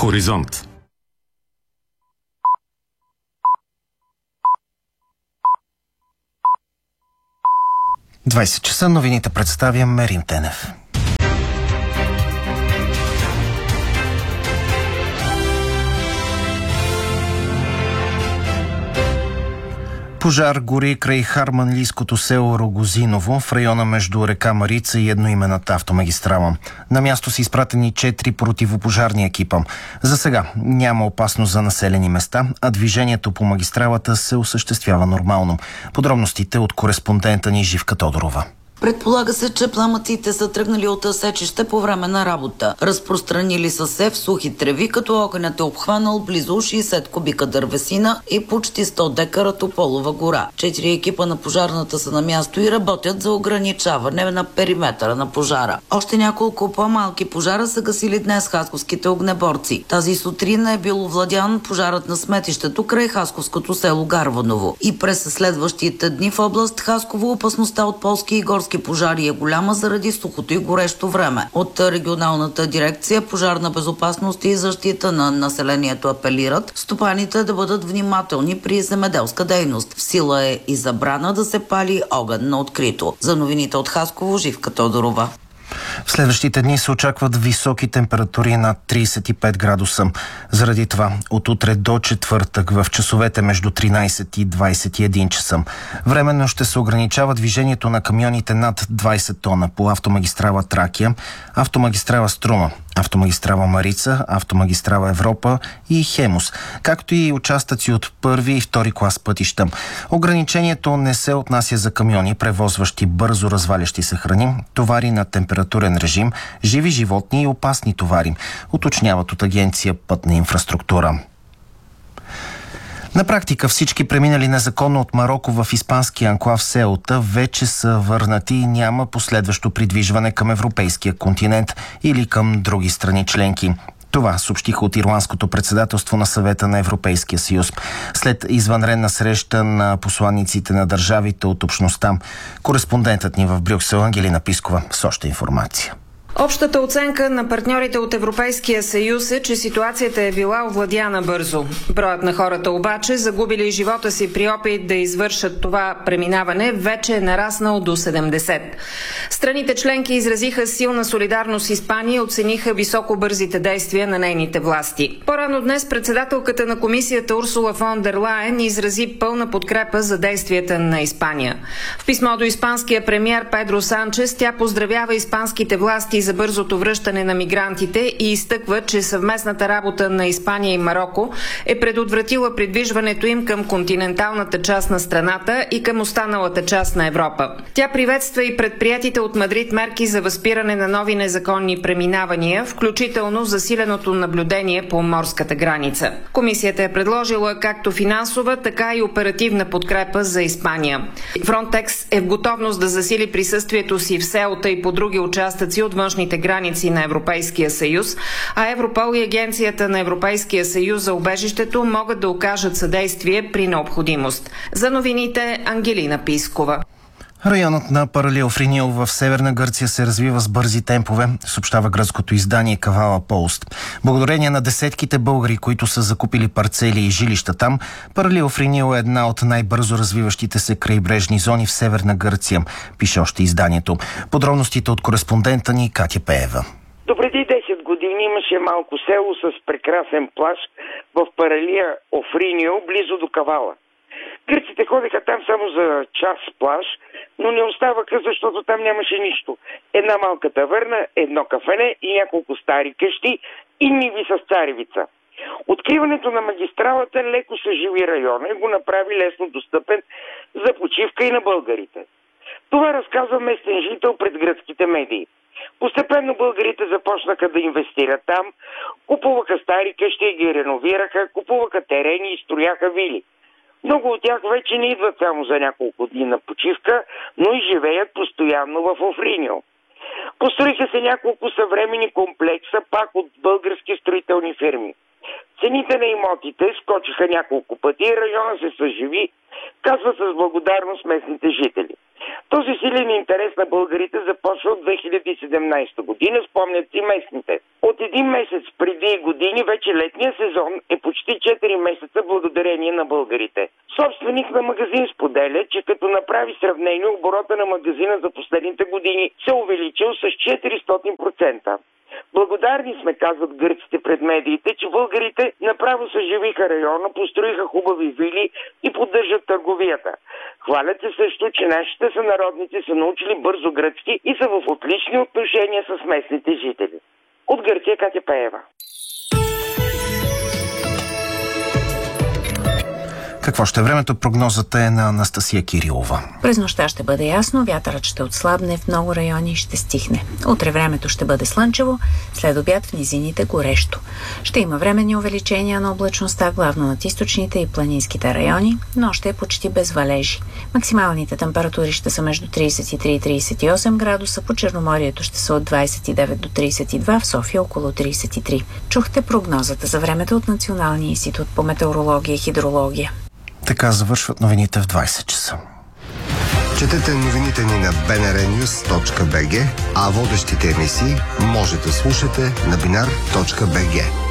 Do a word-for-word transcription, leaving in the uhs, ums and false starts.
Хоризонт. двайсет часа новините представя Мерин Тенев. Пожар гори край харманлийското село Рогозиново в района между река Марица и едноименната автомагистрала. На място са изпратени четири противопожарни екипа. За сега няма опасност за населени места, а движението по магистралата се осъществява нормално. Подробностите от кореспондента ни Живка Тодорова. Предполага се, че пламъците са тръгнали от сечище по време на работа. Разпространили са се в сухи треви, като огънят е обхванал близо шейсет кубика дървесина и почти сто декара тополова гора. Четири екипа на пожарната са на място и работят за ограничаване на периметъра на пожара. Още няколко по-малки пожара са гасили днес хасковските огнеборци. Тази сутрин е бил овладян пожарът на сметището край хасковското село Гарваново. И през следващите дни в област Хасково опасността от полски и горски пожари е голяма заради сухото и горещо време. От регионалната дирекция пожарна безопасност и защита на населението апелират стопаните да бъдат внимателни при земеделска дейност. В сила е и забрана да се пали огън на открито. За новините от Хасково, Живка Тодорова. В следващите дни се очакват високи температури над трийсет и пет градуса. Заради това от утре до четвъртък в часовете между тринайсет и двайсет и един часа временно ще се ограничава движението на камионите над двайсет тона по автомагистрала Тракия, автомагистрала Струма, автомагистрала Марица, автомагистрала Европа и Хемус, както и участъци от първи и втори клас пътища. Ограничението не се отнася за камиони, превозващи бързо развалящи се храни, товари на температурен режим, живи животни и опасни товари, уточняват от агенция Пътна инфраструктура. На практика всички преминали незаконно от Мароко в испанския анклав Сеута вече са върнати и няма последващо придвижване към европейския континент или към други страни членки. Това съобщиха от ирландското председателство на Съвета на Европейския съюз след извънредна среща на посланиците на държавите от общността. Кореспондентът ни в Брюксел Ангелина Пискова с още информация. Общата оценка на партньорите от Европейския съюз е, че ситуацията е била овладяна бързо. Броят на хората обаче, загубили живота си при опит да извършат това преминаване, вече е нараснал до седемдесет. Страните членки изразиха силна солидарност с Испания и оцениха високо бързите действия на нейните власти. По-рано днес председателката на комисията Урсула фон дер Лайен изрази пълна подкрепа за действията на Испания. В писмо до испанския премиер Педро Санчес тя поздравява испанските власти за бързото връщане на мигрантите и изтъква, че съвместната работа на Испания и Мароко е предотвратила придвижването им към континенталната част на страната и към останалата част на Европа. Тя приветства и предприятите от Мадрид мерки за възпиране на нови незаконни преминавания, включително засиленото наблюдение по морската граница. Комисията е предложила както финансова, така и оперативна подкрепа за Испания. Фронтекс е в готовност да засили присъствието си в Сеута и по други участъци от външните граници на Европейския съюз, а Европол и Агенцията на Европейския съюз за убежището могат да окажат съдействие при необходимост. За новините Ангелина Пискова. Районът на Паралиофринил в Северна Гърция се развива с бързи темпове, съобщава гръцкото издание Кавала Пост. Благодарение на десетките българи, които са закупили парцели и жилища там, Паралиофринил е една от най-бързо развиващите се крайбрежни зони в Северна Гърция, пише още изданието. Подробностите от кореспондента ни Катя Пеева. Допреди десет години имаше малко село с прекрасен плаж в Паралиофринил, близо до Кавала. Гърците ходеха там само за час плаж, но не оставаха, защото там нямаше нищо. Една малка таверна, едно кафене и няколко стари къщи и ниви с царевица. Откриването на магистралата леко съживи района и го направи лесно достъпен за почивка и на българите. Това разказва местен жител пред гръцките медии. Постепенно българите започнаха да инвестират там, купуваха стари къщи и ги реновираха, купуваха терени и строяха вили. Много от тях вече не идват само за няколко дни на почивка, но и живеят постоянно в Офринил. Построиха се няколко съвременни комплекса, пак от български строителни фирми. Цените на имотите скочиха няколко пъти и района се съживи, казва с благодарност местните жители. Този силен интерес на българите започва от две хиляди и седемнайсета година, спомнят си местните. От един месец преди години вече летния сезон е почти четири месеца благодарение на българите. Собственик на магазин споделя, че като направи сравнение, оборота на магазина за последните години се увеличил с четиристотин процента. Благодарни сме, казват гърците пред медиите, че българите направо съживиха района, построиха хубави вили и поддържат търговията. Хвалят се също, че нашите сънародници са научили бързо гръцки и са в отлични отношения с местните жители. От Гърция, Катя Пеева. Какво ще е времето? Прогнозата е на Анастасия Кирилова. През нощта ще бъде ясно, вятърът ще отслабне, в много райони ще стихне. Утре времето ще бъде слънчево, след обяд в низините горещо. Ще има временни увеличения на облачността, главно над източните и планинските райони, но ще е почти без валежи. Максималните температури ще са между трийсет и три и трийсет и осем градуса, по Черноморието ще са от двайсет и девет до трийсет и два, в София около трийсет и три. Чухте прогнозата за времето от Националния институт по метеорология и хидрология. Така завършват новините в двайсет часа. Четете новините ни на би ен ар нюз точка би джи, а водещите емисии може да слушате на бинар точка би джи.